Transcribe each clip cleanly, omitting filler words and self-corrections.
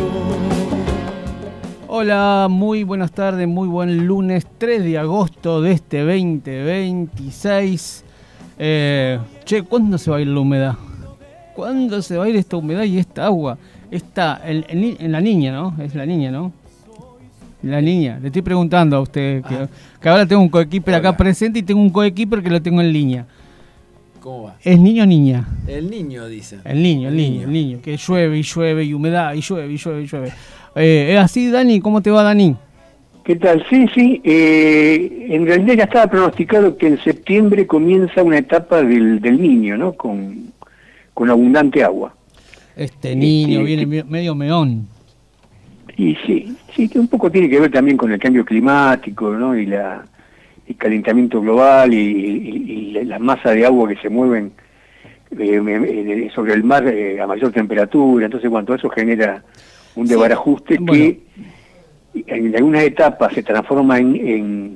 Hola, muy buenas tardes, muy buen lunes 3 de agosto de este 2026. ¿Cuándo se va a ir la humedad? ¿Cuándo se va a ir esta humedad y esta agua? Está en la niña, ¿no? Es la niña, ¿no? La niña. Le estoy preguntando a usted, que ahora tengo un coequiper acá presente y tengo un coequiper que lo tengo en línea. ¿Cómo va? ¿Es niño o niña? El niño, dice. El niño, que llueve y humedad y llueve. ¿Es así, Dani? ¿Cómo te va, Dani? ¿Qué tal? Sí. En realidad ya estaba pronosticado que en septiembre comienza una etapa del niño, ¿no? Con abundante agua. Este niño viene medio meón. Y sí, que un poco tiene que ver también con el cambio climático, ¿no? Y el calentamiento global y la masa de agua que se mueven sobre el mar a mayor temperatura. Entonces, todo eso genera un desbarajuste que en algunas etapas se transforma en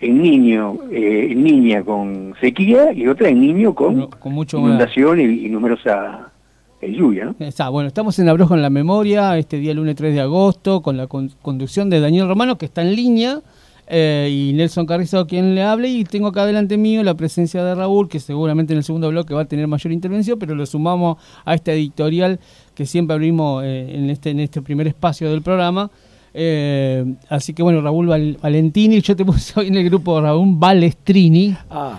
niña con sequía y otra en niño con mucho inundación y numerosa lluvia, ¿no? Estamos en Abrojo en la Memoria, este día lunes 3 de agosto, con la conducción de Daniel Romano, que está en línea, y Nelson Carrizo, quien le hable, y tengo acá delante mío la presencia de Raúl, que seguramente en el segundo bloque va a tener mayor intervención, pero lo sumamos a esta editorial que siempre abrimos en este primer espacio del programa. Así que Raúl Valentini, yo te puse hoy en el grupo Raúl Balestrini.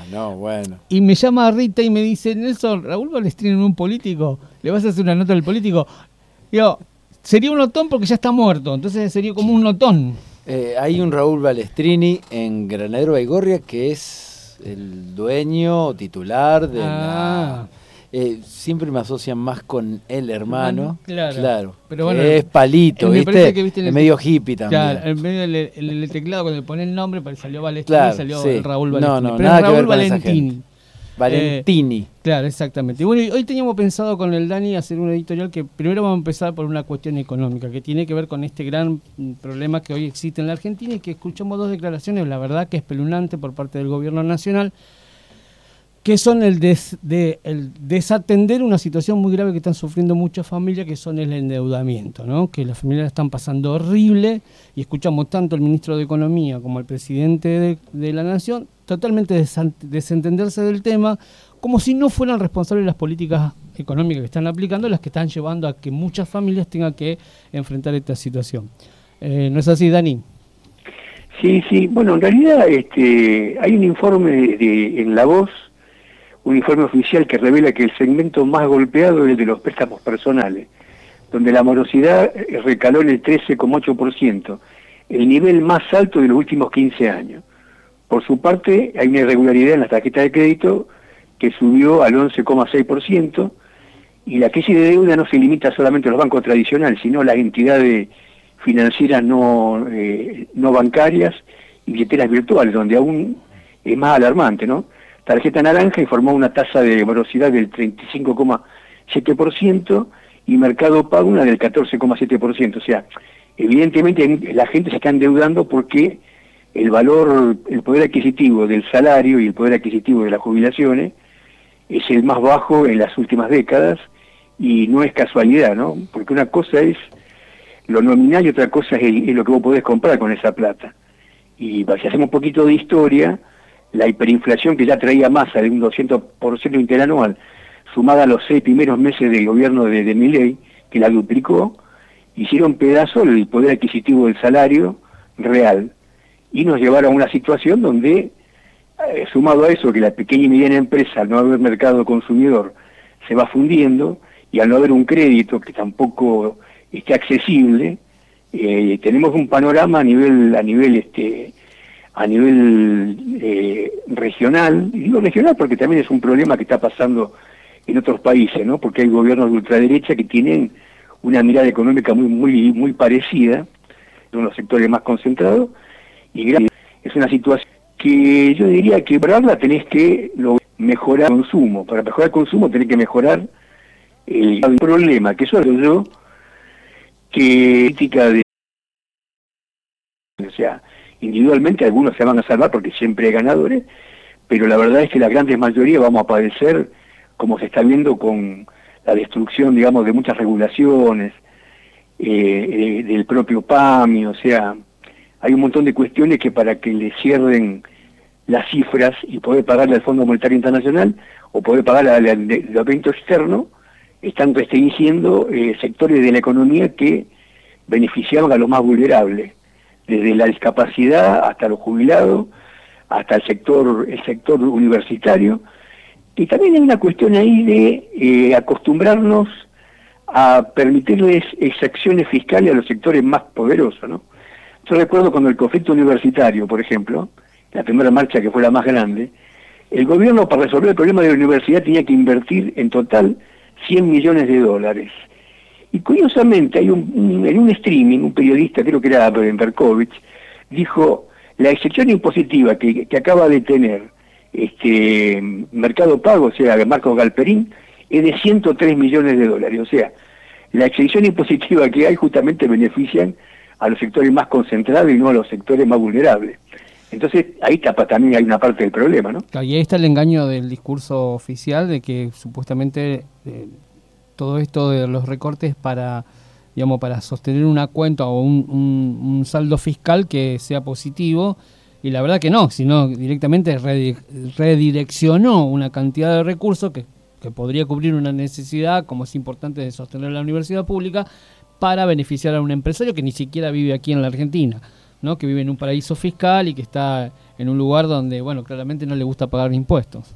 Y me llama Rita y me dice: Nelson, Raúl Balestrini no es un político, ¿le vas a hacer una nota al político? Digo, sería un notón porque ya está muerto, entonces sería como un notón. Hay un Raúl Balestrini en Granadero Baigorria que es el dueño titular de la... siempre me asocian más con el hermano. Claro. Pero es palito, ¿viste? Es medio hippie también. Claro, en medio del teclado, cuando le pone el nombre, salió Balestrini, salió el Raúl Balestrini. No, pero nada Raúl que ver con Valentini. Valentini. Claro, exactamente. Y hoy teníamos pensado con el Dani hacer una editorial que primero vamos a empezar por una cuestión económica, que tiene que ver con este gran problema que hoy existe en la Argentina y que escuchamos dos declaraciones, la verdad que es espeluznante por parte del gobierno nacional, que son el desatender una situación muy grave que están sufriendo muchas familias, que son el endeudamiento, ¿no? Que las familias la están pasando horrible, y escuchamos tanto al ministro de Economía como al presidente de la Nación totalmente desentenderse del tema, como si no fueran responsables las políticas económicas que están aplicando, las que están llevando a que muchas familias tengan que enfrentar esta situación. ¿No es así, Dani? Sí. En realidad hay un informe en La Voz, un informe oficial que revela que el segmento más golpeado es el de los préstamos personales, donde la morosidad recaló en el 13,8%, el nivel más alto de los últimos 15 años. Por su parte, hay una irregularidad en las tarjetas de crédito que subió al 11,6%, y la crisis de deuda no se limita solamente a los bancos tradicionales, sino a las entidades financieras no bancarias y billeteras virtuales, donde aún es más alarmante, ¿no? Tarjeta Naranja informó una tasa de morosidad del 35,7% y Mercado Pago una del 14,7%. O sea, evidentemente la gente se está endeudando porque el poder adquisitivo del salario y el poder adquisitivo de las jubilaciones es el más bajo en las últimas décadas, y no es casualidad, ¿no? Porque una cosa es lo nominal y otra cosa es lo que vos podés comprar con esa plata. Y si hacemos un poquito de historia, la hiperinflación que ya traía Massa de un 200% interanual, sumada a los 6 primeros meses del gobierno de Milei, que la duplicó, hicieron pedazo el poder adquisitivo del salario real, y nos llevaron a una situación donde, sumado a eso, que la pequeña y mediana empresa, al no haber mercado consumidor, se va fundiendo, y al no haber un crédito que tampoco esté accesible, tenemos un panorama a nivel regional, y digo regional porque también es un problema que está pasando en otros países, ¿no? Porque hay gobiernos de ultraderecha que tienen una mirada económica muy parecida, en los sectores más concentrados, y es una situación que yo diría que para hablarla tenés que mejorar el consumo. Para mejorar el consumo tenés que mejorar el problema, que eso es yo, que política de... O sea, individualmente algunos se van a salvar porque siempre hay ganadores, pero la verdad es que la gran mayoría vamos a padecer, como se está viendo con la destrucción, digamos, de muchas regulaciones, del propio PAMI, o sea, hay un montón de cuestiones que para que le cierren las cifras y poder pagarle al Fondo Monetario Internacional o poder pagarle al endeudamiento externo, están restringiendo sectores de la economía que beneficiaban a los más vulnerables, desde la discapacidad hasta los jubilados, hasta el sector universitario. Y también hay una cuestión ahí de acostumbrarnos a permitirles exacciones fiscales a los sectores más poderosos, ¿no? Yo recuerdo cuando el conflicto universitario, por ejemplo, la primera marcha que fue la más grande, el gobierno para resolver el problema de la universidad tenía que invertir en total 100 millones de dólares. Y curiosamente hay en un streaming, un periodista, creo que era Berkovich, dijo, la excepción impositiva que acaba de tener Mercado Pago, o sea, Marcos Galperín, es de 103 millones de dólares. O sea, la excepción impositiva que hay justamente benefician a los sectores más concentrados y no a los sectores más vulnerables. Entonces, ahí también hay una parte del problema, ¿no? Y ahí está el engaño del discurso oficial de que supuestamente todo esto de los recortes para sostener una cuenta o un saldo fiscal que sea positivo, y la verdad que no, sino directamente redireccionó una cantidad de recursos que podría cubrir una necesidad, como es importante, de sostener la universidad pública, para beneficiar a un empresario que ni siquiera vive aquí en la Argentina, ¿no? Que vive en un paraíso fiscal y que está en un lugar donde, bueno, claramente no le gusta pagar impuestos.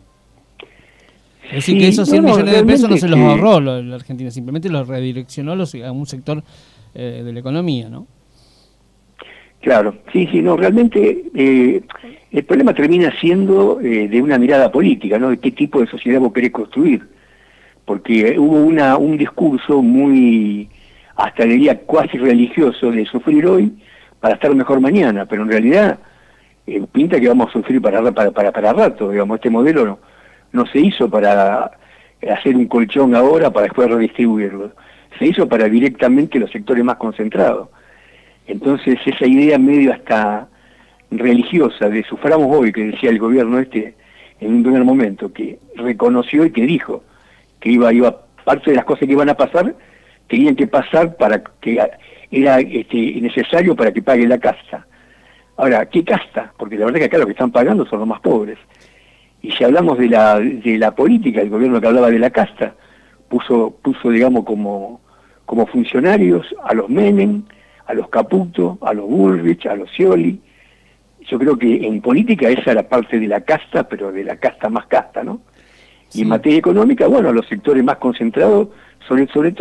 Es decir, que esos 100 millones de pesos no se los ahorró la Argentina, simplemente los redireccionó a un sector de la economía, ¿no? Claro, sí, no, realmente el problema termina siendo de una mirada política, ¿no? De qué tipo de sociedad vos querés construir. Porque hubo un discurso muy, hasta diría cuasi religioso, de sufrir hoy para estar mejor mañana, pero en realidad pinta que vamos a sufrir para rato, digamos, este modelo no se hizo para hacer un colchón ahora para después redistribuirlo, se hizo para directamente los sectores más concentrados. Entonces esa idea medio hasta religiosa de suframos hoy, que decía el gobierno en un primer momento, que reconoció y que dijo que iba parte de las cosas que iban a pasar, tenían que pasar para que era necesario para que pague la casta. Ahora, ¿qué casta? Porque la verdad que acá lo que están pagando son los más pobres. Y si hablamos de la política, el gobierno que hablaba de la casta, puso digamos, como funcionarios a los Menem, a los Caputo, a los Bullrich, a los Scioli. Yo creo que en política esa era parte de la casta, pero de la casta más casta, ¿no? Sí. Y en materia económica, bueno, los sectores más concentrados, sobre todo